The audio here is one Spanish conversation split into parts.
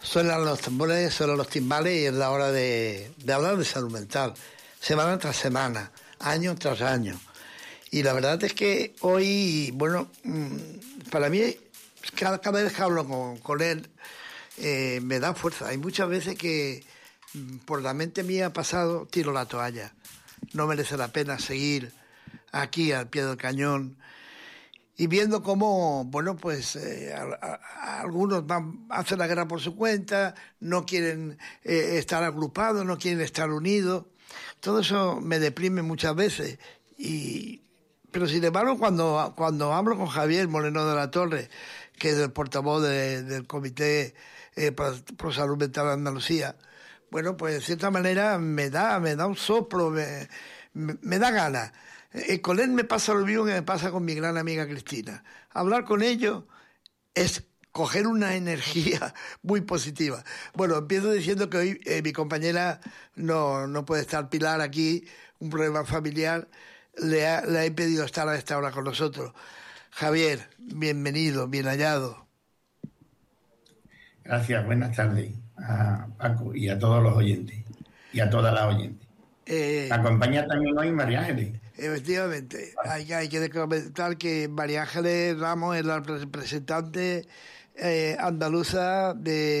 Suenan los tambores, suenan los timbales y es la hora de hablar de salud mental, semana tras semana, año tras año. Y la verdad es que hoy, bueno, para mí, cada vez que hablo con él, me da fuerza. Hay muchas veces que por la mente mía pasado tiro la toalla. No merece la pena seguir aquí al pie del cañón. Y viendo cómo, bueno, pues algunos hacen la guerra por su cuenta, no quieren estar agrupados, no quieren estar unidos. Todo eso me deprime muchas veces. Pero sin embargo, cuando hablo con Javier Moreno de la Torre, que es el portavoz del Comité por Salud Mental de Andalucía, bueno, pues de cierta manera me da un soplo, me da ganas. Con él me pasa lo mismo que me pasa con mi gran amiga Cristina. Hablar con ellos es coger una energía muy positiva. Bueno, empiezo diciendo que hoy mi compañera no puede estar, Pilar, aquí, un problema familiar, le ha impedido estar a esta hora con nosotros. Javier, bienvenido, bien hallado. Gracias, buenas tardes a Paco y a todos los oyentes y a todas las oyentes. Me acompaña también hoy María Ángeles. Efectivamente, hay que comentar que María Ángeles Ramos es la representante andaluza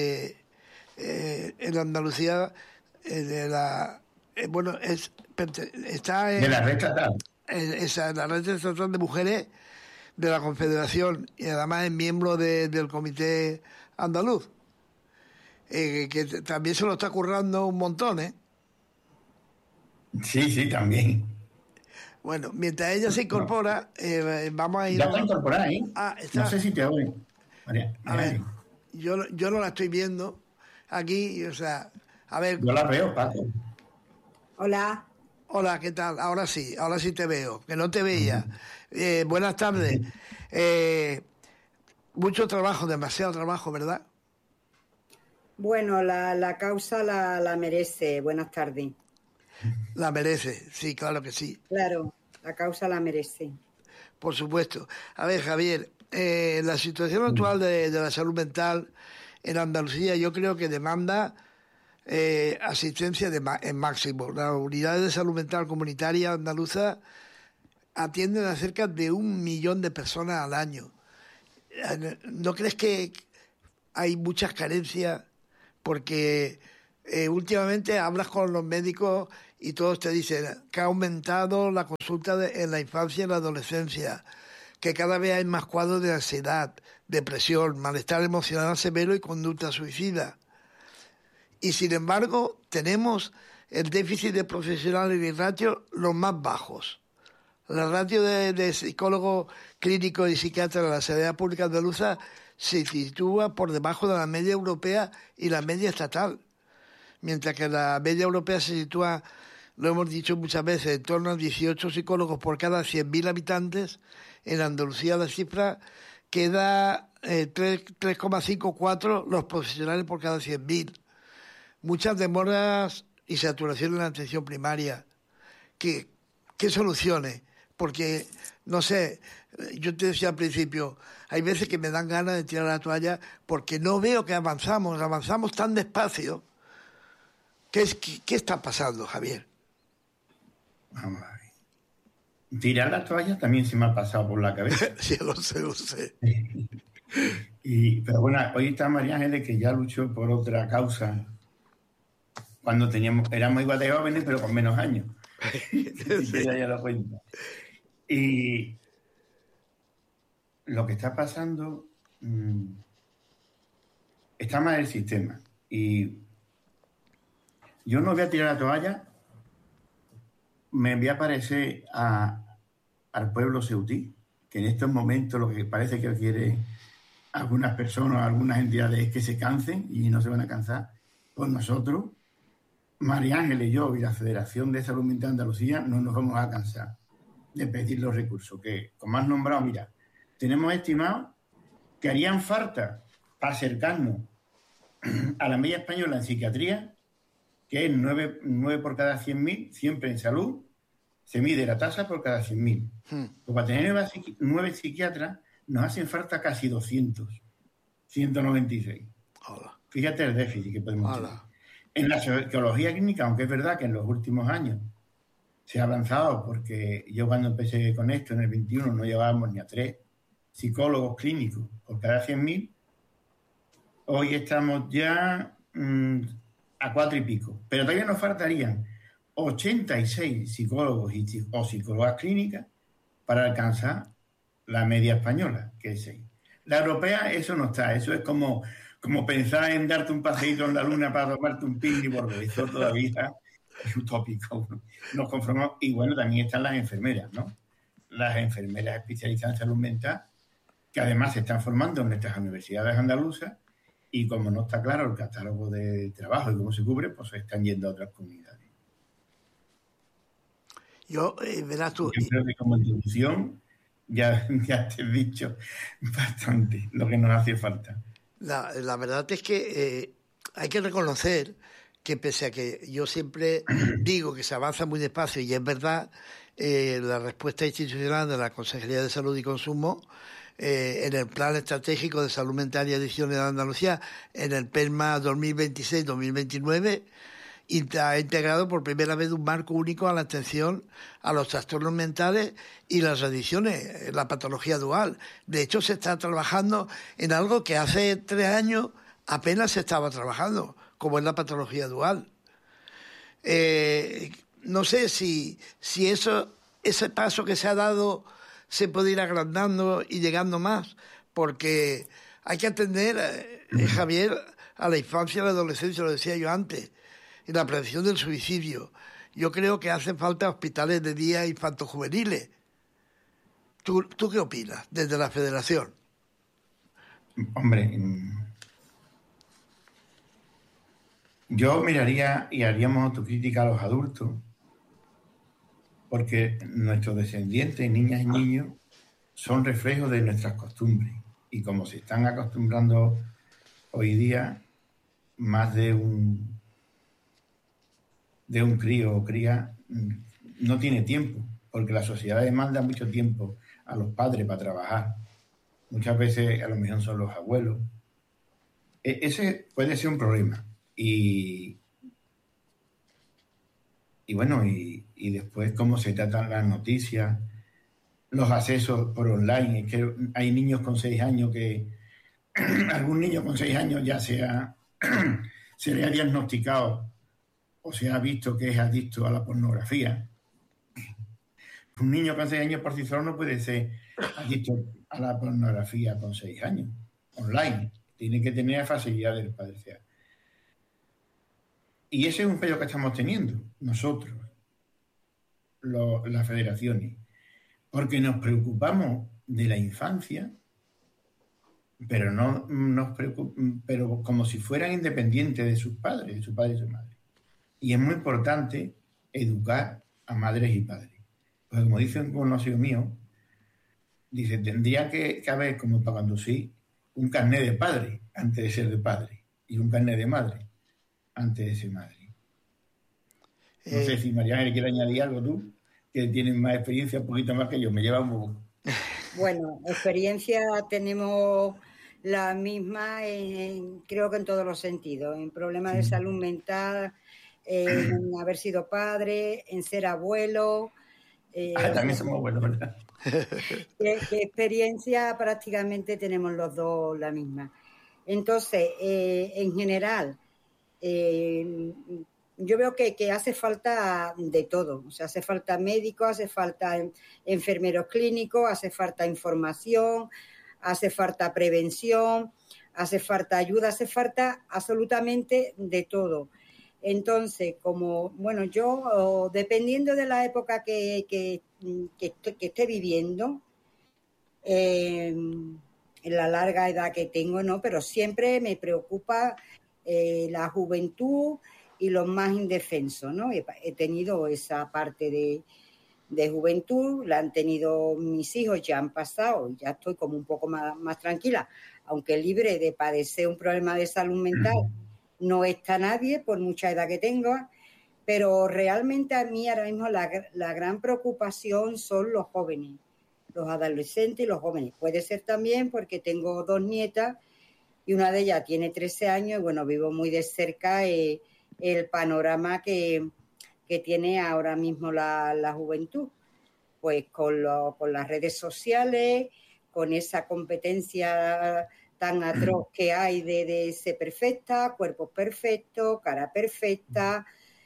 en Andalucía de la está de la red estatal. En la red estatal de mujeres de la Confederación y además es miembro del Comité Andaluz, que también se lo está currando un montón, ¿eh? Sí, también. Bueno, mientras ella se incorpora, vamos a ir... Ya está incorporada, ¿eh? Está... No sé si te oye. María, a ver, yo no la estoy viendo aquí, o sea, a ver... Yo la veo, Paco. Hola. Hola, ¿qué tal? Ahora sí te veo, que no te veía. Buenas tardes. Mucho trabajo, demasiado trabajo, ¿verdad? Bueno, la causa la merece. Buenas tardes. La merece, sí, claro que sí. Claro, la causa la merece. Por supuesto. A ver, Javier, la situación actual de la salud mental en Andalucía yo creo que demanda asistencia en máximo. Las unidades de salud mental comunitaria andaluza atienden a cerca de 1 millón de personas al año. ¿No crees que hay muchas carencias? Porque últimamente hablas con los médicos y todos te dicen que ha aumentado la consulta en la infancia y la adolescencia, que cada vez hay más cuadros de ansiedad, depresión, malestar emocional severo y conducta suicida. Y sin embargo, tenemos el déficit de profesionales y ratios los más bajos. La ratio de psicólogos clínicos y psiquiatras de la sanidad pública andaluza se sitúa por debajo de la media europea y la media estatal. Mientras que la media europea se sitúa, lo hemos dicho muchas veces, en torno a 18 psicólogos por cada 100.000 habitantes, en Andalucía la cifra queda 3,54 los profesionales por cada 100.000. Muchas demoras y saturación en la atención primaria. ¿Qué soluciones? Porque, no sé, yo te decía al principio, hay veces que me dan ganas de tirar la toalla porque no veo que avanzamos tan despacio. ¿Qué está pasando, Javier? Vamos a ver. Tirar la toalla también se me ha pasado por la cabeza. Sí, lo sé. Pero bueno, hoy está María Ángeles, que ya luchó por otra causa cuando éramos igual de jóvenes, pero con menos años. Sí. Ya lo cuento. Y lo que está pasando, está mal el sistema. Y yo no voy a tirar la toalla, me voy a parecer al pueblo ceutí, que en estos momentos lo que parece que quiere algunas personas, algunas entidades es que se cansen y no se van a cansar. Pues nosotros, María Ángeles, yo y la Federación de Salud Mental de Andalucía no nos vamos a cansar de pedir los recursos, que como has nombrado, mira, tenemos estimado que harían falta para acercarnos a la media española en psiquiatría, que es 9 por cada 100.000, siempre en salud, se mide la tasa por cada 100.000. Pues para tener 9 psiquiatras nos hacen falta casi 200, 196. Hola. Fíjate el déficit que podemos tener. Hola. En la psicología clínica, aunque es verdad que en los últimos años se ha avanzado, porque yo cuando empecé con esto en el 21 no llevábamos ni a 3 psicólogos clínicos por cada 100.000, hoy estamos ya a 4 y pico. Pero todavía nos faltarían 86 psicólogos o psicólogas clínicas para alcanzar la media española, que es 6. La europea, eso no está. Eso es como pensar en darte un paseíto en la luna para tomarte un picnic y volver. Eso todavía es utópico. Nos conformamos. Y bueno, también están las enfermeras, ¿no? Las enfermeras especializadas en salud mental, que además se están formando en nuestras universidades andaluzas, y como no está claro el catálogo de trabajo y cómo se cubre, pues se están yendo a otras comunidades. Verás tú. Yo creo que como introducción ya te he dicho bastante lo que nos hace falta. La verdad es que hay que reconocer que pese a que yo siempre digo que se avanza muy despacio, y es verdad, la respuesta institucional de la Consejería de Salud y Consumo en el Plan Estratégico de Salud Mental y Adicciones de Andalucía, en el PERMA 2026-2029, ha integrado por primera vez un marco único a la atención a los trastornos mentales y las adicciones, la patología dual. De hecho, se está trabajando en algo que hace 3 años apenas se estaba trabajando, como es la patología dual. No sé si ese paso que se ha dado se puede ir agrandando y llegando más, porque hay que atender, Javier, a la infancia y la adolescencia, lo decía yo antes, y la prevención del suicidio. Yo creo que hacen falta hospitales de día infantojuveniles. ¿Tú qué opinas desde la Federación? Hombre, yo miraría y haríamos autocrítica a los adultos, porque nuestros descendientes, niñas y niños, son reflejos de nuestras costumbres. Y como se están acostumbrando hoy día, más de un crío o cría no tiene tiempo, porque la sociedad demanda mucho tiempo a los padres para trabajar. Muchas veces a lo mejor son los abuelos. Ese puede ser un problema. Y bueno, y después cómo se tratan las noticias, los accesos por online. Es que hay niños con 6 años que algún niño con 6 años ya se le ha diagnosticado o se ha visto que es adicto a la pornografía. Un niño con 6 años por sí solo no puede ser adicto a la pornografía con 6 años, online. Tiene que tener facilidad del padre. Y ese es un fallo que estamos teniendo nosotros, las federaciones, porque nos preocupamos de la infancia, pero no nos pero como si fueran independientes de sus padres, de su padre y su madre. Y es muy importante educar a madres y padres. Pues como dice un conocido mío, dice, tendría que haber, como para conducir, un carnet de padre antes de ser de padre y un carnet de madre antes de ser madre. No sé si María Ángel quiere añadir algo tú, que tienes más experiencia, un poquito más que yo, me lleva un poco. Bueno, experiencia tenemos la misma, creo que en todos los sentidos, en problemas de salud mental, en haber sido padre, en ser abuelo. También somos abuelos, ¿verdad? ¿Qué experiencia prácticamente tenemos los dos la misma? Entonces, en general, yo veo que hace falta de todo. O sea, hace falta médicos, hace falta enfermeros clínicos, hace falta información, hace falta prevención, hace falta ayuda, hace falta absolutamente de todo. Entonces, yo, dependiendo de la época que esté viviendo, en la larga edad que tengo, ¿no? Pero siempre me preocupa la juventud y los más indefensos, ¿no? He tenido esa parte de juventud, la han tenido mis hijos, ya han pasado, ya estoy como un poco más tranquila, aunque libre de padecer un problema de salud mental no está nadie, por mucha edad que tenga, pero realmente a mí ahora mismo la gran preocupación son los jóvenes, los adolescentes y los jóvenes. Puede ser también porque tengo 2 nietas y una de ellas tiene 13 años y bueno, vivo muy de cerca el panorama que tiene ahora mismo la juventud, pues con las redes sociales, con esa competencia tan atroz que hay de ser perfecta, cuerpos perfectos, cara perfecta,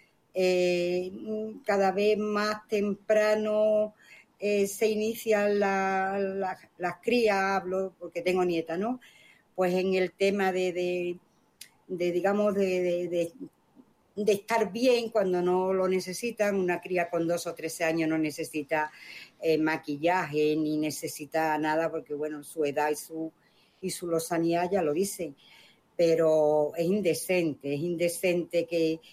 cada vez más temprano se inician las crías, hablo porque tengo nieta, ¿no? Pues en el tema de estar bien cuando no lo necesitan. Una cría con 2 o 13 años no necesita maquillaje ni necesita nada porque, bueno, su edad y su lozanía ya lo dicen. Pero es indecente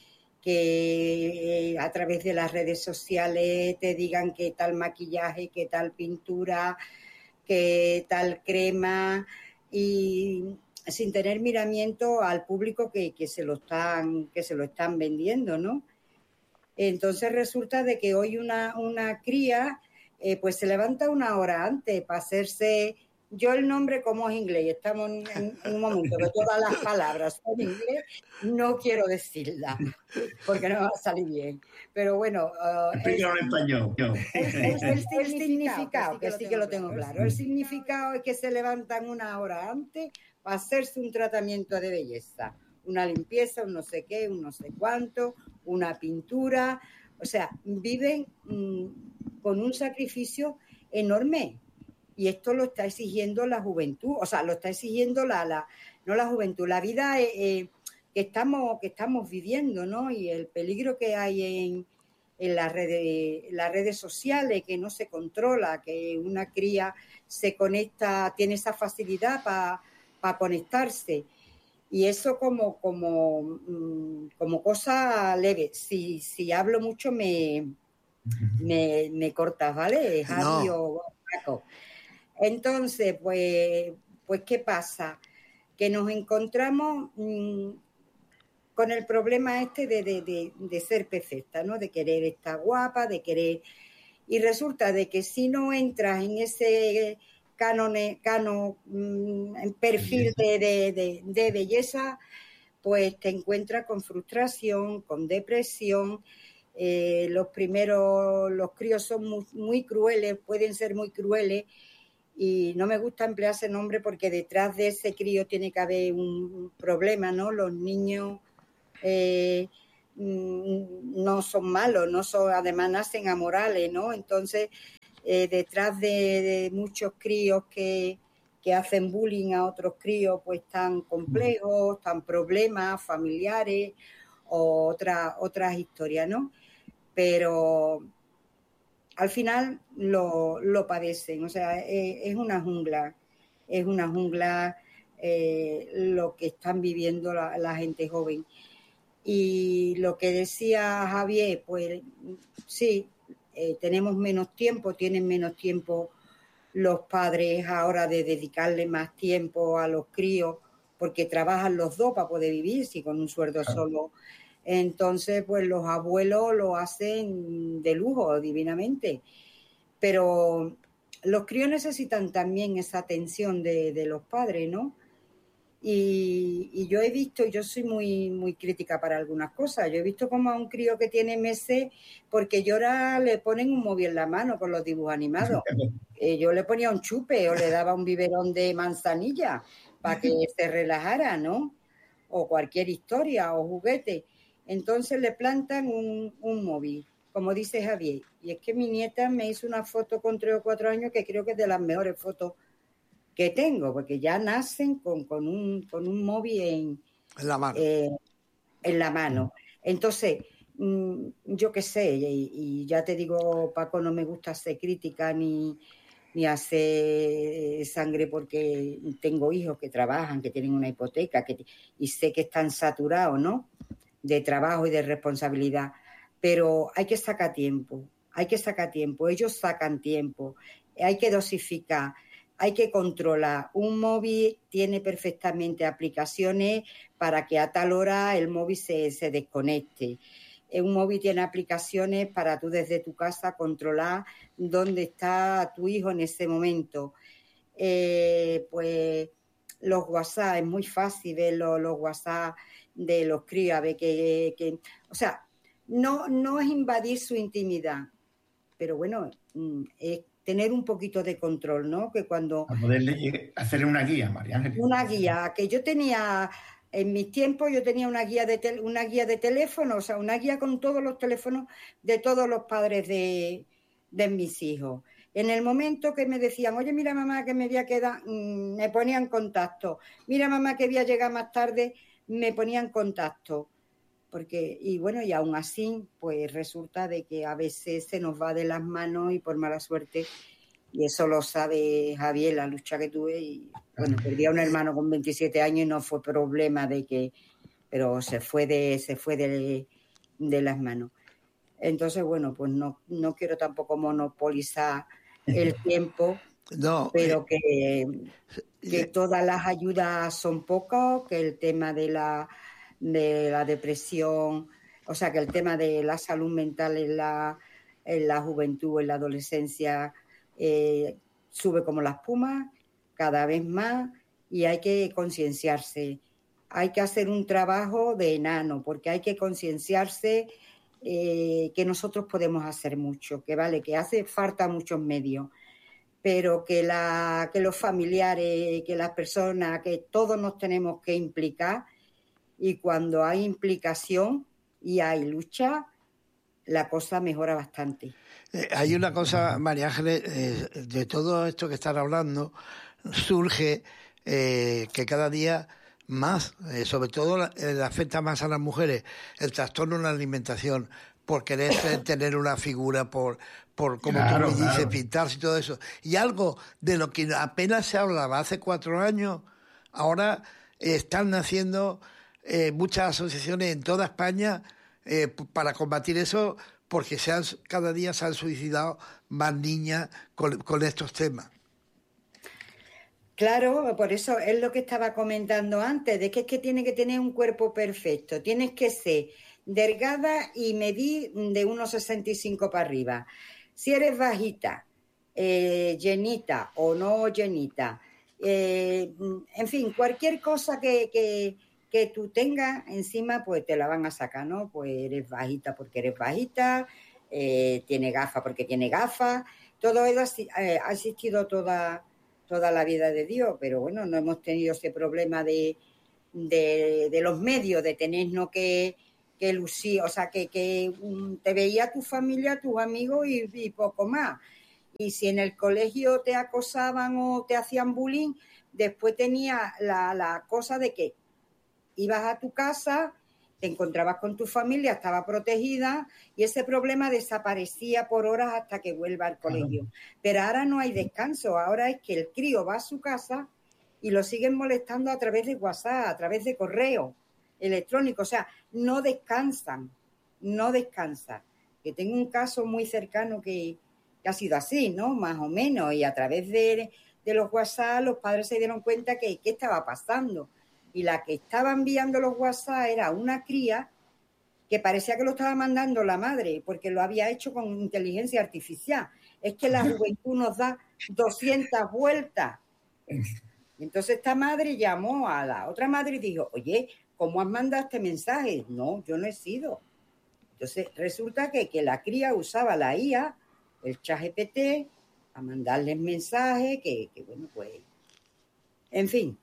que a través de las redes sociales te digan qué tal maquillaje, qué tal pintura, qué tal crema, y sin tener miramiento al público que se lo están vendiendo, ¿no? Entonces resulta de que hoy una cría pues se levanta una hora antes para hacerse... Yo el nombre, como es inglés, estamos en un momento que todas las palabras son inglés, no quiero decirlas porque no va a salir bien. Pero bueno, explícalo en español. el significado, que sí que lo tengo claro. El significado es que se levantan una hora antes para hacerse un tratamiento de belleza, una limpieza, un no sé qué, un no sé cuánto, una pintura. O sea, viven con un sacrificio enorme. Y esto lo está exigiendo la juventud, o sea, lo está exigiendo no la juventud, la vida que estamos viviendo, ¿no? Y el peligro que hay en las redes sociales, que no se controla, que una cría se conecta, tiene esa facilidad para conectarse. Y eso como cosa leve. Si hablo mucho me cortas, ¿vale? Javi No. o Paco. Entonces, pues, ¿qué pasa? Que nos encontramos con el problema este de ser perfecta, ¿no? De querer estar guapa, de querer... Y resulta de que si no entras en ese perfil de belleza, pues te encuentras con frustración, con depresión. Los críos son muy crueles, pueden ser muy crueles, y no me gusta emplear ese nombre porque detrás de ese crío tiene que haber un problema, ¿no? Los niños no son malos, además nacen amorales, ¿no? Entonces, detrás de muchos críos que hacen bullying a otros críos, pues están complejos, están problemas familiares o otras historias, ¿no? Pero al final lo padecen, o sea, es una jungla lo que están viviendo la gente joven. Y lo que decía Javier, pues sí, tenemos menos tiempo, tienen menos tiempo los padres ahora de dedicarle más tiempo a los críos, porque trabajan los dos para poder vivir, si con un sueldo solo. Entonces, pues los abuelos lo hacen de lujo, divinamente. Pero los críos necesitan también esa atención de los padres, ¿no? Y yo he visto, yo soy muy crítica para algunas cosas, yo he visto como a un crío que tiene meses, porque llora, le ponen un móvil en la mano con los dibujos animados. Yo le ponía un chupe o le daba un biberón de manzanilla para que se relajara, ¿no? O cualquier historia o juguete. Entonces le plantan un móvil, como dice Javier. Y es que mi nieta me hizo una foto con 3 o 4 años que creo que es de las mejores fotos que tengo, porque ya nacen con un móvil en la mano. Entonces, yo qué sé, y ya te digo, Paco, no me gusta hacer crítica ni hacer sangre, porque tengo hijos que trabajan, que tienen una hipoteca, y sé que están saturados, ¿no?, de trabajo y de responsabilidad, pero hay que sacar tiempo, ellos sacan tiempo, hay que dosificar, hay que controlar. Un móvil tiene perfectamente aplicaciones para que a tal hora el móvil se desconecte. Un móvil tiene aplicaciones para tú desde tu casa controlar dónde está tu hijo en ese momento. Pues los WhatsApp, es muy fácil ver los WhatsApp de los críos, ver o sea, no es invadir su intimidad, pero bueno, es tener un poquito de control, ¿no? Que cuando... A poderle hacerle una guía, María Ángeles. Una guía, que yo tenía, en mis tiempos yo tenía una guía de teléfono, o sea, una guía con todos los teléfonos de todos los padres de mis hijos. En el momento que me decían, oye, mira mamá que me voy a quedar, me ponían contacto. Mira mamá que voy a llegar más tarde, me ponían contacto. Porque, y bueno, y aún así, pues resulta de que a veces se nos va de las manos y por mala suerte, y eso lo sabe Javier, la lucha que tuve, y bueno, perdí a un hermano con 27 años y no fue problema de que, pero se fue de las manos. Entonces, bueno, pues no quiero tampoco monopolizar el tiempo, No, pero que todas las ayudas son pocas, que el tema de la depresión, o sea, que el tema de la salud mental en la juventud, en la adolescencia, sube como la espuma, cada vez más, y hay que concienciarse. Hay que hacer un trabajo de enano, porque hay que concienciarse que nosotros podemos hacer mucho, que vale, que hace falta muchos medios, pero que los familiares, que las personas, que todos nos tenemos que implicar, y cuando hay implicación y hay lucha, la cosa mejora bastante. Hay una cosa, María Ángeles, de todo esto que están hablando, surge que cada día más, sobre todo le afecta más a las mujeres, el trastorno en la alimentación, por querer tener una figura, por como tú me dices, pintarse y todo eso. Y algo de lo que apenas se hablaba hace 4 años, ahora están naciendo muchas asociaciones en toda España para combatir eso, porque cada día se han suicidado más niñas con estos temas. Claro, por eso es lo que estaba comentando antes, de que es que tiene que tener un cuerpo perfecto, tienes que ser delgada y medir de 1,65 para arriba. Si eres bajita, llenita o no llenita, en fin, cualquier cosa que tú tengas encima, pues te la van a sacar, ¿no? Pues eres bajita porque eres bajita, tiene gafas porque tiene gafas, todo eso ha existido toda la vida de Dios, pero bueno, no hemos tenido ese problema de los medios, de tenernos que lucir, o sea, que te veía tu familia, tus amigos y poco más. Y si en el colegio te acosaban o te hacían bullying, después tenía la cosa de que ibas a tu casa, te encontrabas con tu familia, estaba protegida y ese problema desaparecía por horas hasta que vuelva al colegio. Pero ahora no hay descanso, ahora es que el crío va a su casa y lo siguen molestando a través de WhatsApp, a través de correo electrónico, o sea, no descansan. Que tengo un caso muy cercano que ha sido así, ¿no? Más o menos, y a través de los WhatsApp los padres se dieron cuenta que qué estaba pasando. Y la que estaba enviando los WhatsApp era una cría que parecía que lo estaba mandando la madre, porque lo había hecho con inteligencia artificial. Es que la juventud nos da 200 vueltas. Y entonces esta madre llamó a la otra madre y dijo, oye, ¿cómo has mandado este mensaje? No, yo no he sido. Entonces resulta que la cría usaba la IA, el ChatGPT, a mandarles mensajes que bueno, pues, en fin.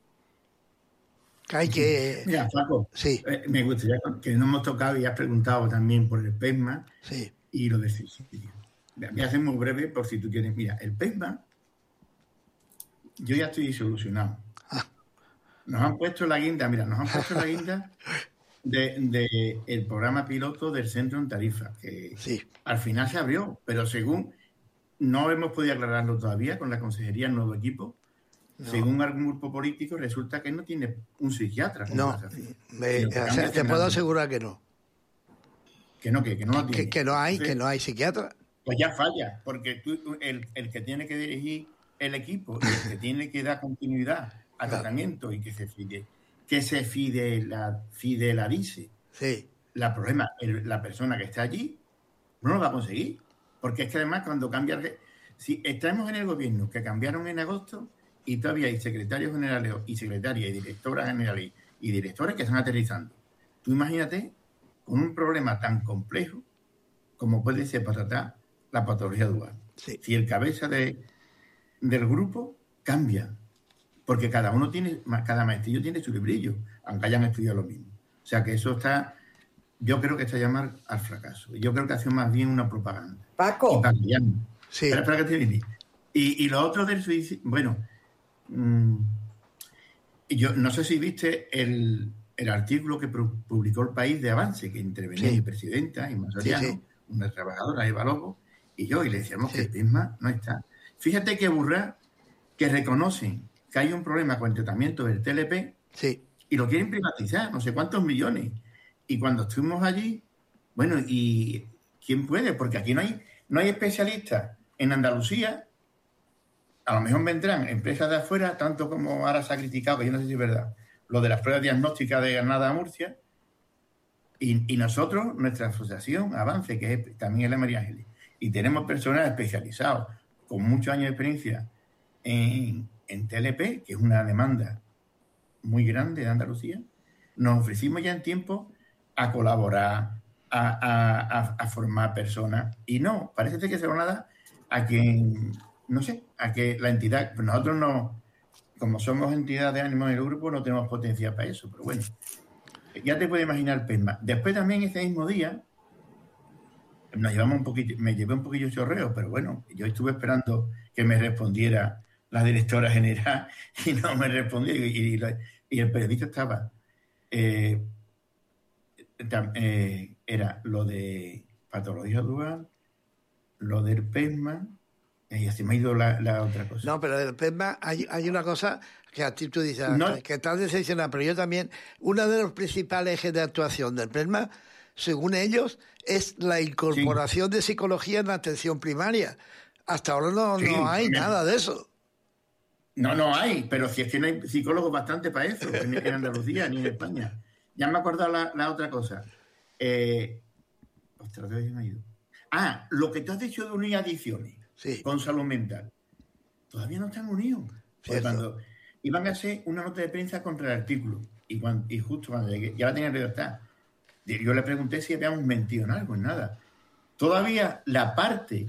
Hay que... Mira, Paco, sí. Me gustaría que no hemos tocado y has preguntado también por el PESMA y lo del suicidio. Voy a ser muy breve por si tú quieres. Mira, el PESMA, yo ya estoy solucionado. Nos han puesto la guinda, de el programa piloto del centro en Tarifa, que al final se abrió, pero según no hemos podido aclararlo todavía con la consejería del nuevo equipo. No. Según algún grupo político, resulta que no tiene un psiquiatra. No, te puedo asegurar que no. Que no lo tiene. Que no hay, que no hay psiquiatra. Pues ya falla, porque el que tiene que dirigir el equipo y el que tiene que dar continuidad al tratamiento y que se fidelarice la persona que está allí, no lo va a conseguir. Porque es que además cuando cambia... Si estamos en el gobierno que cambiaron en agosto y todavía hay secretarios generales y secretarias y directoras generales y directores que están aterrizando. Tú imagínate con un problema tan complejo como puede ser para tratar la patología dual. Sí. Si el cabeza del grupo cambia, porque cada maestrillo tiene su librillo, aunque hayan estudiado lo mismo. O sea que eso está, yo creo que está llamado al fracaso. Yo creo que ha sido más bien una propaganda. Paco. Sí. Espera que te viene. Y lo otro del suicidio, bueno, yo no sé si viste el artículo que publicó El País de Avance, que intervenía mi presidenta, Inma Soriano, una trabajadora, Eva Lobo, y yo, y le decíamos que el PESMA no está. Fíjate qué burra que reconocen que hay un problema con el tratamiento del TLP y lo quieren privatizar, no sé cuántos millones. Y cuando estuvimos allí, bueno, ¿y quién puede? Porque aquí no hay especialistas. En Andalucía, a lo mejor vendrán empresas de afuera, tanto como ahora se ha criticado, que yo no sé si es verdad, lo de las pruebas diagnósticas de Granada a Murcia, y nosotros, nuestra asociación, Avance, que es también el María Ángeles, y tenemos personas especializados con muchos años de experiencia en TLP, que es una demanda muy grande de Andalucía, nos ofrecimos ya en tiempo a colaborar, a formar personas, y no, parece que se van a dar a quien, no sé, a que la entidad, pues nosotros no, como somos entidad de ánimo en el grupo, no tenemos potencia para eso, pero bueno, ya te puedes imaginar el PESMA. Después también ese mismo día me llevé un poquillo chorreo, pero bueno, yo estuve esperando que me respondiera la directora general y no me respondió, y el periodista estaba era lo de patología dual, lo del PESMA, y así me ha ido la otra cosa. No, pero del PESMA hay una cosa que a ti tú dices, que estás decepcionado, pero yo también, uno de los principales ejes de actuación del PESMA, según ellos, es la incorporación de psicología en la atención primaria. Hasta ahora no hay nada de eso. No hay, pero si es que no hay psicólogos bastante para eso, en Andalucía ni en España. Ya me he acordado la otra cosa. Ostras, ¿qué me ha ido? Lo que tú has dicho de unir adicciones con salud mental. Todavía no están unidos. Cuando iban a hacer una nota de prensa contra el artículo, y justo cuando llegué, ya la tenían redactada, yo le pregunté si habíamos mentido en algo, en nada. Todavía la parte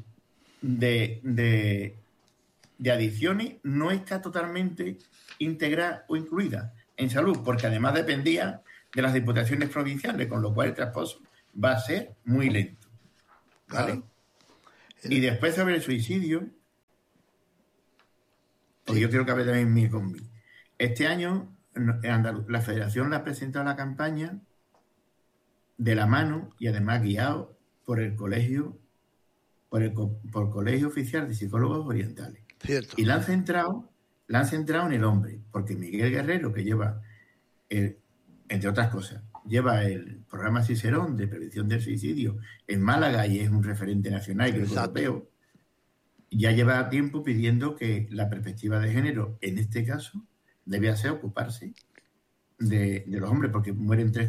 de adicciones no está totalmente integrada o incluida en salud, porque además dependía de las diputaciones provinciales, con lo cual el traspaso va a ser muy lento. ¿Vale? Claro. Y después sobre el suicidio, porque yo creo que había también mil con mil. Este año la Federación la ha presentado la campaña de la mano y además guiado por el colegio, por Colegio Oficial de Psicólogos Orientales. Cierto. Y la han centrado en el hombre, porque Miguel Guerrero, que lleva, entre otras cosas, lleva el programa Cicerón de prevención del suicidio en Málaga y es un referente nacional y europeo, ya lleva tiempo pidiendo que la perspectiva de género, en este caso, debe ser ocuparse de los hombres, porque mueren 3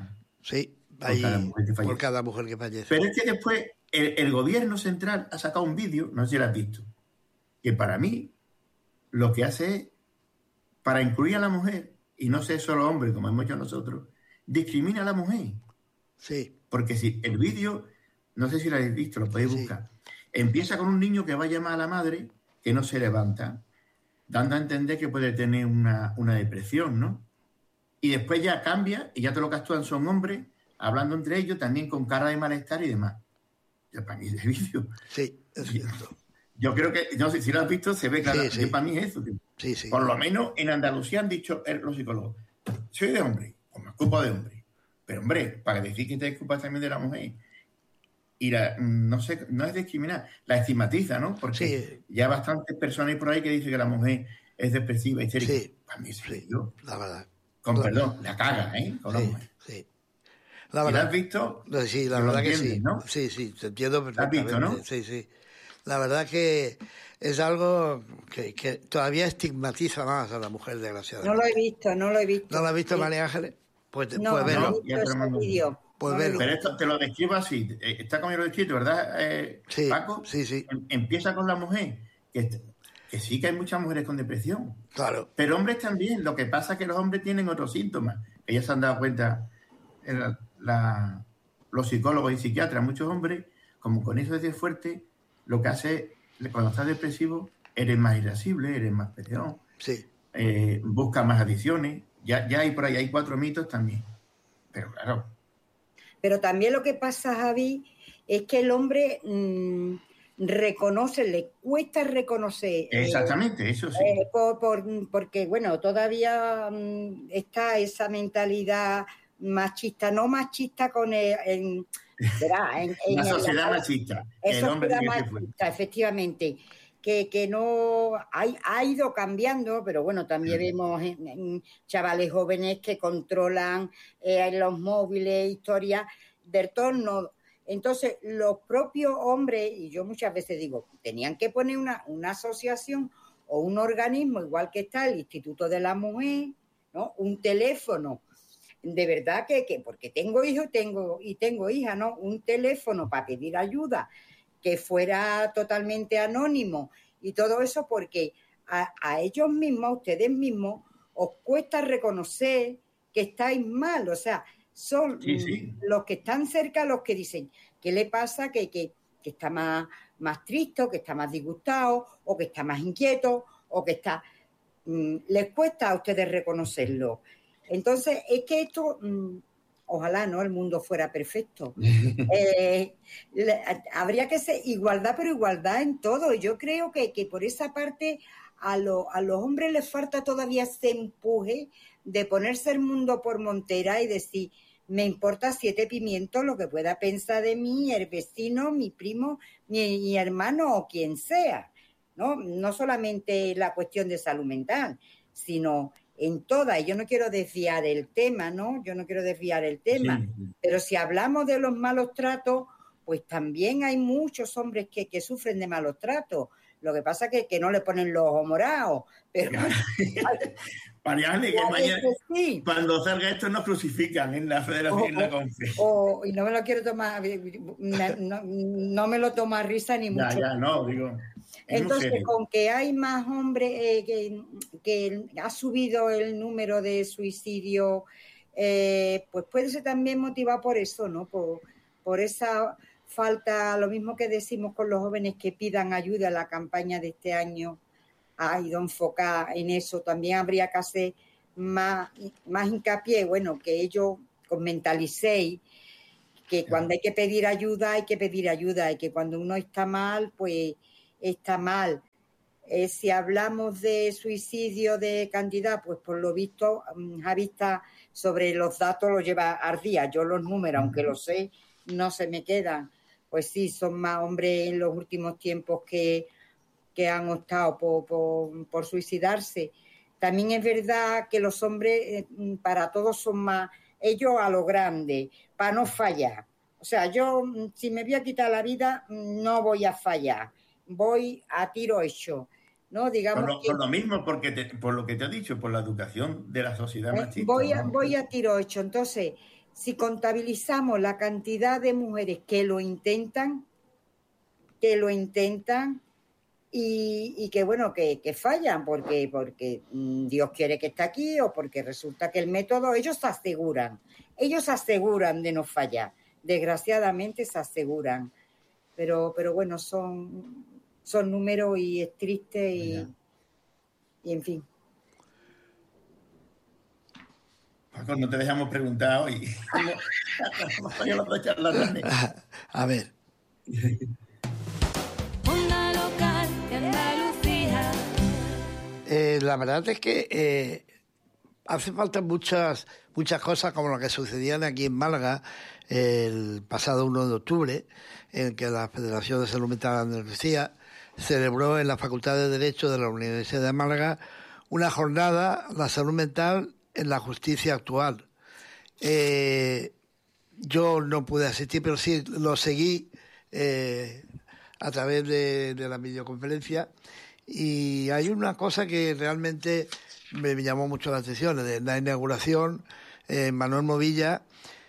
por cada mujer que fallece. Pero es que después el gobierno central ha sacado un vídeo, no sé si lo has visto, que para mí lo que hace es, para incluir a la mujer, y no ser solo hombre, como hemos hecho nosotros, discrimina a la mujer. Sí. Porque si el vídeo, no sé si lo habéis visto, lo podéis buscar, empieza con un niño que va a llamar a la madre, que no se levanta, dando a entender que puede tener una depresión, ¿no? Y después ya cambia, y ya todo lo que actúan son hombres, hablando entre ellos, también con cara de malestar y demás. Ya para mí es el vídeo. Sí, es cierto. Yo creo que, no sé si lo has visto, se ve claro. Sí. Para mí es eso. Por lo menos en Andalucía han dicho los psicólogos, soy de hombre, o me ocupo de hombre. Pero hombre, para decir que te ocupas también de la mujer, y no sé, no es discriminar, la estigmatiza, ¿no? Porque ya bastantes personas por ahí que dicen que la mujer es depresiva, histérica. Sí. Para mí es yo. La verdad. Con perdón, la caga, con la mujer. Sí. La verdad, ¿la has visto? Sí, la verdad que sí. ¿No? Sí, te entiendo perfectamente. ¿La has visto, no? Sí. La verdad que es algo que todavía estigmatiza más a la mujer, desgraciadamente. No lo he visto. ¿No lo has visto, María Ángeles? Pues velo. No, pues velo. Pero esto te lo describo así. Está conmigo escrito, ¿verdad, sí, Paco? Sí. Empieza con la mujer, que que sí que hay muchas mujeres con depresión. Claro. Pero hombres también. Lo que pasa es que los hombres tienen otros síntomas. Ellas se han dado cuenta, los psicólogos y psiquiatras, muchos hombres, como con eso es fuerte, lo que hace, cuando estás depresivo, eres más irascible, eres más peleón, Sí. Buscas más adicciones. Ya hay por ahí, hay 4 mitos también. Pero claro. Pero también lo que pasa, Javi, es que el hombre reconoce, le cuesta reconocer. Exactamente, eso sí. Porque, bueno, todavía está esa mentalidad machista, no machista con la sociedad machista. El hombre tiene que ser fuerte. Efectivamente. Que no ha ido cambiando, pero bueno, también vemos en chavales jóvenes que controlan los móviles, historias del torno. Entonces, los propios hombres, y yo muchas veces digo, tenían que poner una asociación o un organismo, igual que está el Instituto de la Mujer, ¿no? Un teléfono. De verdad que porque tengo hijos y tengo hijas, ¿no? Un teléfono para pedir ayuda que fuera totalmente anónimo y todo eso, porque a ellos mismos, a ustedes mismos, os cuesta reconocer que estáis mal. O sea, son los que están cerca los que dicen, ¿qué le pasa? Que está más triste, o que está más disgustado, o que está más inquieto, o que está... les cuesta a ustedes reconocerlo. Entonces, es que esto... ojalá, ¿no?, el mundo fuera perfecto. Habría que ser igualdad, pero igualdad en todo. Yo creo que por esa parte a los hombres les falta todavía ese empuje de ponerse el mundo por montera y decir, me importa 7 pimientos lo que pueda pensar de mí el vecino, mi primo, mi hermano o quien sea, ¿no? No solamente la cuestión de salud mental, sino... en todas, y yo no quiero desviar el tema, ¿no? Yo no quiero desviar el tema, pero si hablamos de los malos tratos, pues también hay muchos hombres que sufren de malos tratos. Lo que pasa es que no le ponen los ojos morados, pero... Mariane, que mañana, sí, cuando salga esto nos crucifican en la Federación, en la Confe. Y no me lo quiero tomar, no me lo toma a risa ni mucho. Ya, no, digo... Entonces, con que hay más hombres, que ha subido el número de suicidios, pues puede ser también motivado por eso, ¿no? Por esa falta, lo mismo que decimos con los jóvenes que pidan ayuda. La campaña de este año ha ido enfocada en eso. También habría que hacer más hincapié, bueno, que ellos os mentalicéis que cuando hay que pedir ayuda, y que cuando uno está mal, pues está mal. Si hablamos de suicidio de cantidad, pues por lo visto, Javi está sobre los datos, los lleva al día. Yo los números, aunque los sé, no se me quedan. Pues sí, son más hombres en los últimos tiempos que han optado por suicidarse. También es verdad que los hombres, para todos son más, ellos a lo grande, para no fallar. O sea, yo, si me voy a quitar la vida, no voy a fallar. Voy a tiro hecho, ¿no? Digamos por lo mismo, por lo que te he dicho, por la educación de la sociedad machista. Voy a tiro hecho. Entonces, si contabilizamos la cantidad de mujeres que lo intentan y que, bueno, que fallan porque Dios quiere que esté aquí o porque resulta que el método, ellos aseguran de no fallar. Desgraciadamente se aseguran. Pero bueno, son números y es triste y en fin. Paco, no te dejamos preguntar hoy. A ver. Onda local de Andalucía. La verdad es que hace falta muchas cosas como lo que sucedían aquí en Málaga el pasado 1 de octubre, en que la Federación de Salud Mental de Andalucía celebró en la Facultad de Derecho de la Universidad de Málaga una jornada, la salud mental en la justicia actual. Yo no pude asistir, pero sí lo seguí a través de la videoconferencia, y hay una cosa que realmente me llamó mucho la atención. En la inauguración, Manuel Movilla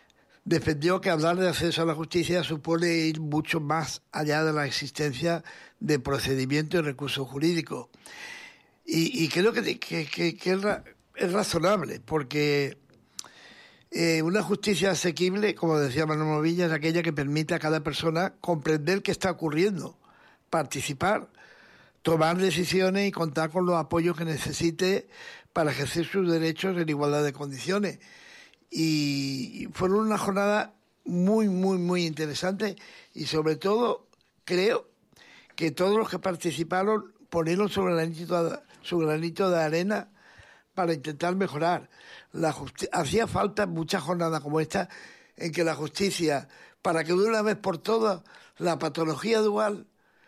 defendió que hablar de acceso a la justicia supone ir mucho más allá de la existencia de procedimiento y recurso jurídico. Y creo que es razonable, porque una justicia asequible, como decía Manuel Movilla, es aquella que permite a cada persona comprender qué está ocurriendo, participar, tomar decisiones y contar con los apoyos que necesite para ejercer sus derechos en igualdad de condiciones. Y fueron una jornada muy, muy, muy interesante, y sobre todo creo que todos los que participaron ponieron su granito de arena para intentar mejorar. Hacía falta muchas jornadas como esta en que la justicia, para que de una vez por todas la patología dual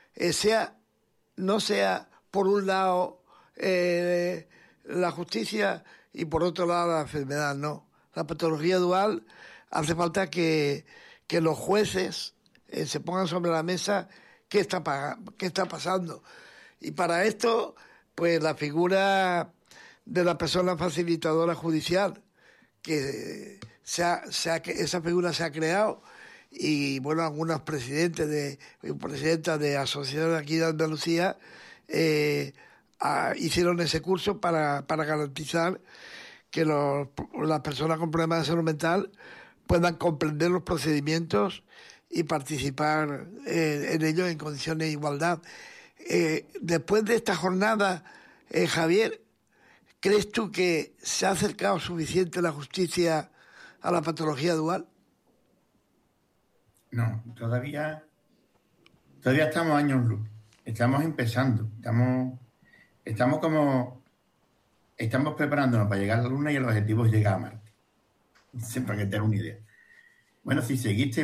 no sea por un lado la justicia y por otro lado la enfermedad, no. La patología dual hace falta que los jueces se pongan sobre la mesa qué está pasando. Y para esto, pues la figura de la persona facilitadora judicial, que esa figura se ha creado, y bueno, algunos presidentas de asociaciones aquí de Andalucía hicieron ese curso para garantizar que las personas con problemas de salud mental puedan comprender los procedimientos y participar en ellos en condiciones de igualdad. Después de esta jornada, Javier, ¿crees tú que se ha acercado suficiente la justicia a la patología dual? No, todavía estamos años luz. Estamos empezando. Estamos preparándonos para llegar a la Luna, y el objetivo es llegar a Marte. Para que te hagas una idea. Bueno, si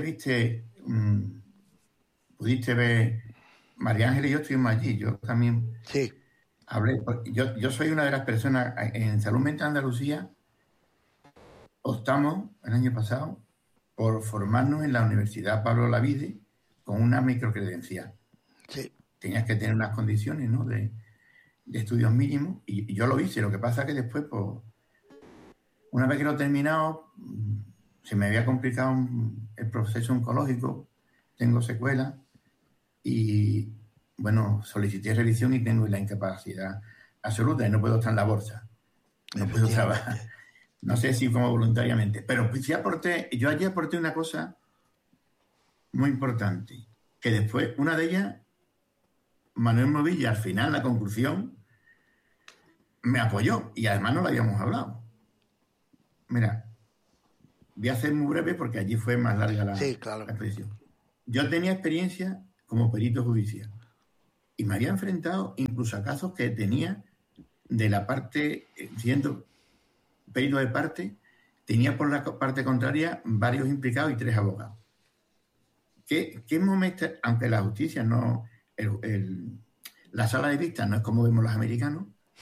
pudiste ver, María Ángeles y yo estuvimos allí. Yo también sí hablé. Yo soy una de las personas en Salud Mental Andalucía. Optamos el año pasado por formarnos en la Universidad Pablo Olavide con una microcredencial. Sí. Tenías que tener unas condiciones, ¿no?, de estudios mínimos, y yo lo hice. Lo que pasa es que después, pues, una vez que lo he terminado, se me había complicado el proceso oncológico, tengo secuelas, y bueno, solicité revisión y tengo la incapacidad absoluta y no puedo estar en la bolsa, no puedo trabajar. No sé si como voluntariamente, pero sí yo allí aporté una cosa muy importante, que después, una de ellas, Manuel Movilla, al final, la conclusión, me apoyó, y además no lo habíamos hablado. Mira, voy a ser muy breve porque allí fue más larga la exposición. Yo tenía experiencia como perito judicial y me había enfrentado incluso a casos que tenía de la parte, siendo perito de parte, tenía por la parte contraria varios implicados y 3 abogados. ¿Qué momento, aunque la justicia no, la sala de vista no es como vemos los americanos,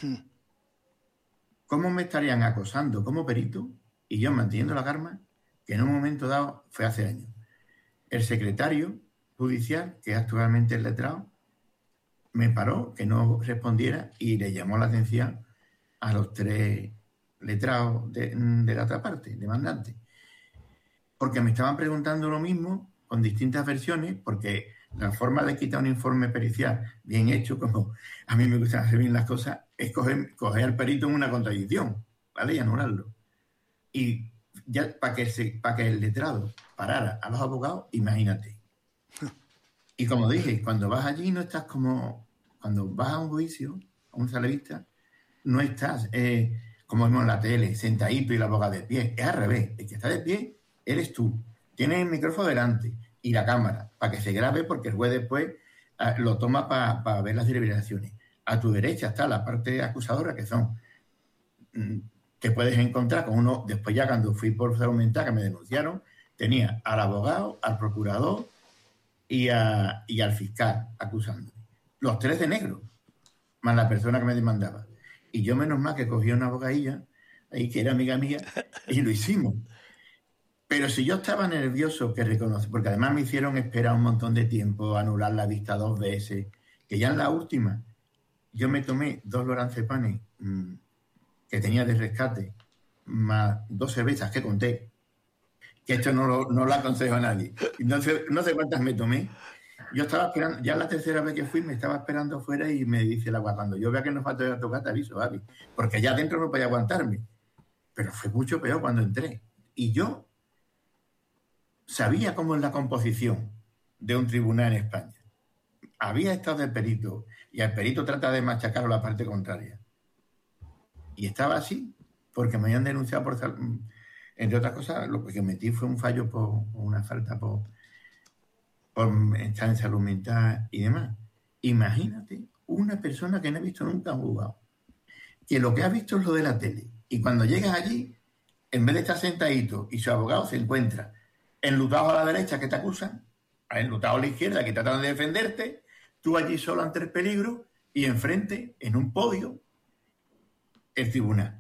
cómo me estarían acosando como perito y yo manteniendo la calma, que en un momento dado, fue hace años, el secretario judicial, que es actualmente el letrado, me paró, que no respondiera, y le llamó la atención a los 3 letrados de la otra parte, demandante, porque me estaban preguntando lo mismo con distintas versiones, porque la forma de quitar un informe pericial bien hecho, como a mí me gusta hacer bien las cosas, es coger al perito en una contradicción, ¿vale?, y anularlo. Y ya para que el letrado parara a los abogados, imagínate. Y como dije, cuando vas allí no estás como... Cuando vas a un juicio, a un sala de vista, no estás, como vemos en la tele, sentadito y la abogado de pie. Es al revés. El que está de pie eres tú. Tienes el micrófono delante y la cámara para que se grabe, porque el juez después lo toma para ver las deliberaciones. A tu derecha está la parte acusadora, que son... Te puedes encontrar con uno... Después, ya cuando fui por salud mental, que me denunciaron, tenía al abogado, al procurador y al fiscal acusándome. Los 3 de negro, más la persona que me demandaba. Y yo, menos mal, que cogí una abogadilla ahí, que era amiga mía, y lo hicimos. Pero si yo estaba nervioso, que reconoce, porque además me hicieron esperar un montón de tiempo, anular la vista 2 veces, que ya en la última yo me tomé 2 lorancepanes que tenía de rescate, más 2 cervezas que conté, que esto no lo aconsejo a nadie. No sé cuántas me tomé, Yo estaba esperando, ya la tercera vez que fui, me estaba esperando afuera y me dice el agua, cuando yo vea que no falta a tocar, te aviso, Gaby, porque ya adentro no podía aguantarme. Pero fue mucho peor cuando entré. Y yo sabía cómo es la composición de un tribunal en España. Había estado de perito y el perito trata de machacar la parte contraria. Y estaba así porque me habían denunciado por, entre otras cosas, lo que metí fue un fallo por una falta por estar en salud mental y demás. Imagínate una persona que no ha visto nunca un juzgado, que lo que ha visto es lo de la tele, y cuando llegas allí, en vez de estar sentadito y su abogado se encuentra enlutado a la derecha que te acusan, enlutado a la izquierda que tratan de defenderte, tú allí solo ante el peligro y enfrente, en un podio, el tribunal.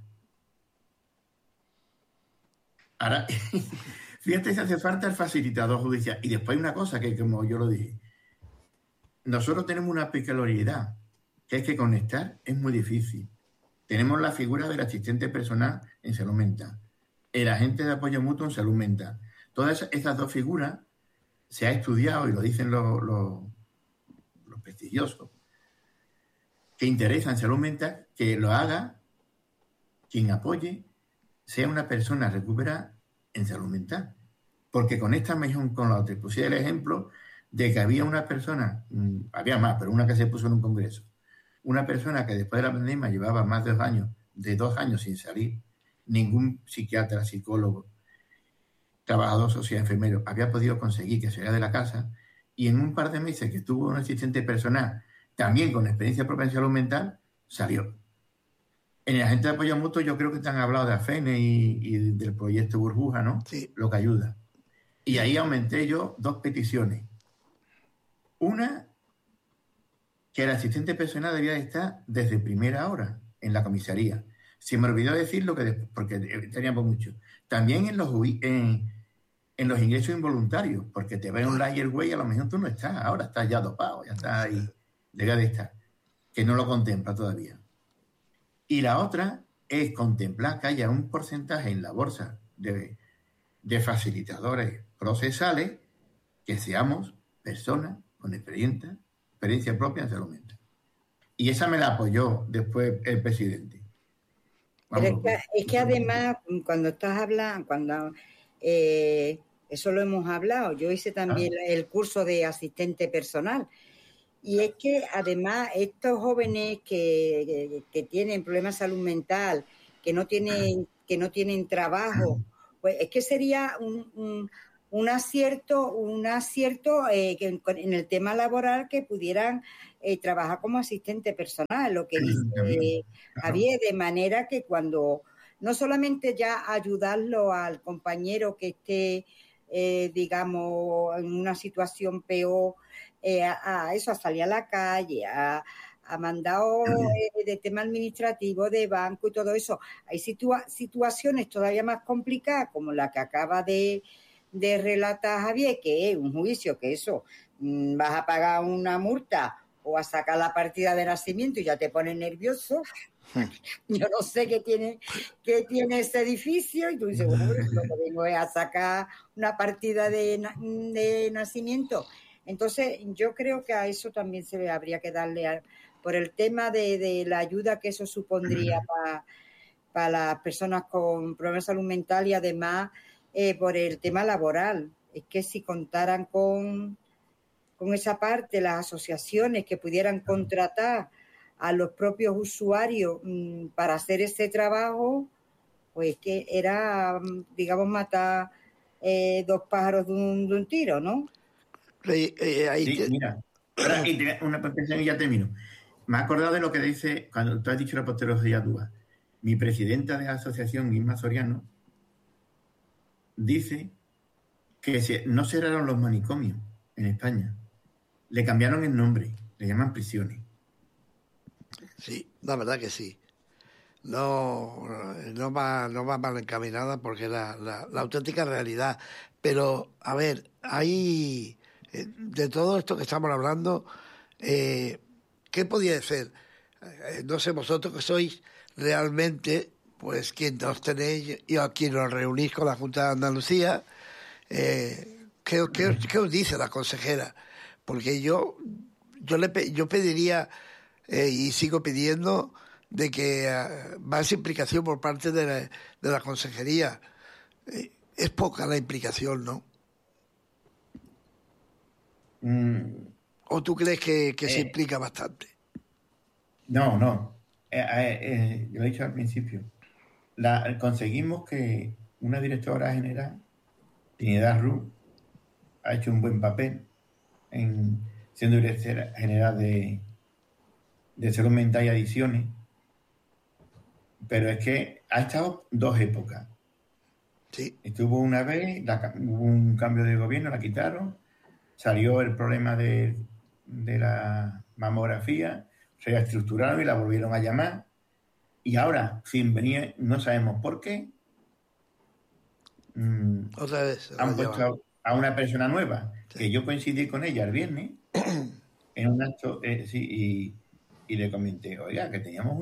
Ahora, fíjate si hace falta el facilitador judicial. Y después hay una cosa que, como yo lo dije, nosotros tenemos una peculiaridad, que es que conectar es muy difícil. Tenemos la figura del asistente personal en salud mental, el agente de apoyo mutuo en salud mental. Todas esas dos figuras se ha estudiado, y lo dicen los prestigiosos, que interesa en salud mental, que lo haga quien apoye, sea una persona recuperada en salud mental. Porque conecta mejor con la otra. Puse el ejemplo de que había una persona, había más, pero una que se puso en un congreso, una persona que después de la pandemia llevaba más de 2 años sin salir, ningún psiquiatra, psicólogo, trabajador social, enfermero, había podido conseguir que saliera de la casa, y en un par de meses que tuvo un asistente personal, también con experiencia propia en salud mental, salió. En el agente de apoyo mutuo yo creo que te han hablado de AFENE y del proyecto Burbuja, ¿no? Sí. Lo que ayuda. Y ahí aumenté yo 2 peticiones. Una, que el asistente personal debía estar desde primera hora en la comisaría. Se me olvidó decirlo porque teníamos mucho. También en los ingresos involuntarios, porque te ven un layer way, a lo mejor tú no estás, ahora estás ya dopado, ya estás ahí, debe de estar, que no lo contempla todavía. Y la otra es contemplar que haya un porcentaje en la bolsa de facilitadores procesales, que seamos personas con experiencia propia en salud mental. Y esa me la apoyó después el presidente. Pero es que además, cuando estás hablando, eso lo hemos hablado, yo hice también el curso de asistente personal, y es que además estos jóvenes que tienen problemas de salud mental, que no tienen trabajo, pues es que sería un acierto que en el tema laboral que pudieran trabajar como asistente personal, lo que dice Javier, de manera que cuando no solamente ya ayudarlo al compañero que esté, digamos, en una situación peor, a salir a la calle, a mandado de tema administrativo, de banco y todo eso. Hay situaciones todavía más complicadas, como la que acaba de relatar Javier, que es un juicio, que eso, vas a pagar una multa o a sacar la partida de nacimiento y ya te pones nervioso. Yo no sé qué tiene ese edificio, y tú dices, bueno, lo que vengo es a sacar una partida de nacimiento. Entonces, yo creo que a eso también se le habría que darle, por el tema de la ayuda que eso supondría para las personas con problemas de salud mental, y además por el tema laboral. Es que si contaran con esa parte, las asociaciones que pudieran contratar a los propios usuarios para hacer ese trabajo, pues que era, digamos, matar 2 pájaros de un tiro, ¿no? Sí, mira, una petición y ya termino. Me he acordado de lo que dice, cuando tú has dicho la posterología duda, mi presidenta de la asociación, Isma Soriano, dice que no cerraron los manicomios en España, le cambiaron el nombre, le llaman prisiones. Sí, la verdad que sí. No va mal encaminada, porque es la auténtica realidad. Pero, a ver, hay de todo esto que estamos hablando, ¿qué podía ser? No sé, vosotros que sois realmente, pues, quien os tenéis y a quien os reunís con la Junta de Andalucía, ¿qué os dice la consejera? Porque yo pediría, y sigo pidiendo, de que más implicación por parte de la consejería. Es poca la implicación, ¿no? ¿O tú crees que se implica bastante? No. Yo lo he dicho al principio. Conseguimos que una directora general, Trinidad Ruz, ha hecho un buen papel siendo directora general de salud mental y adicciones, pero es que ha estado 2 épocas. Sí. Estuvo una vez, hubo un cambio de gobierno, la quitaron, salió el problema de la mamografía, se reestructuraron y la volvieron a llamar, y ahora, sin venir, no sabemos por qué, Otra vez han puesto a una persona nueva, sí, que yo coincidí con ella el viernes en un acto, sí, y le comenté, oiga, que teníamos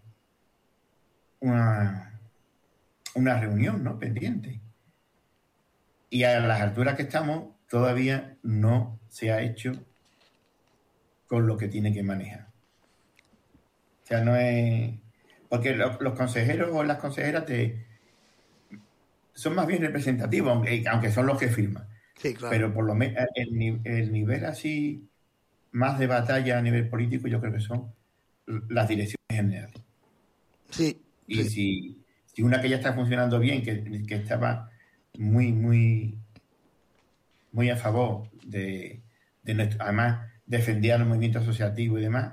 una reunión, ¿no?, pendiente. Y a las alturas que estamos, todavía no se ha hecho con lo que tiene que manejar. O sea, no es... Porque los consejeros o las consejeras son más bien representativos, aunque son los que firman. Sí, claro. Pero por lo menos el nivel así, más de batalla a nivel político, yo creo que son las direcciones generales. Sí. Y sí, si una que ya está funcionando bien, que estaba muy a favor de nuestro, además defendía el movimiento asociativo y demás,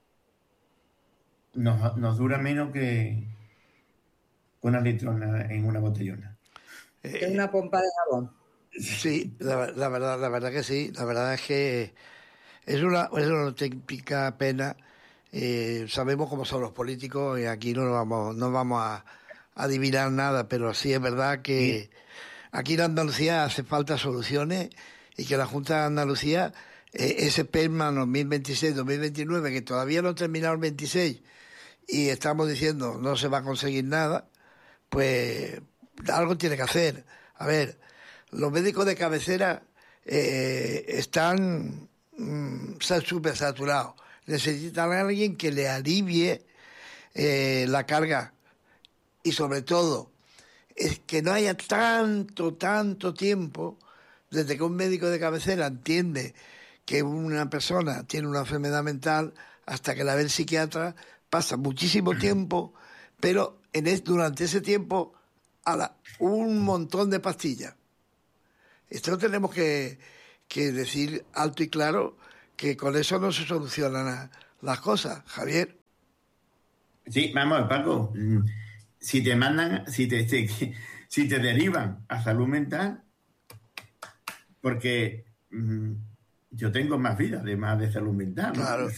nos dura menos que una litrona en una botellona. Es una pompa de jabón. Sí, la verdad que sí. La verdad es que es una auténtica pena. Sabemos cómo son los políticos y aquí no vamos a adivinar nada, pero sí es verdad que aquí en Andalucía hace falta soluciones y que la Junta de Andalucía, ese PERMA 2026-2029, que todavía no ha terminado el 26 y estamos diciendo no se va a conseguir nada, pues algo tiene que hacer. A ver, los médicos de cabecera están súper saturados. Necesitan a alguien que le alivie la carga y sobre todo es que no haya tanto tiempo desde que un médico de cabecera entiende que una persona tiene una enfermedad mental hasta que la ve el psiquiatra, pasa muchísimo tiempo, pero durante ese tiempo un montón de pastillas. Esto tenemos que decir alto y claro que con eso no se solucionan las cosas, Javier. Sí, vamos, Paco, si te mandan, si te derivan a salud mental, porque yo tengo más vida además de salud mental, ¿no? Claro.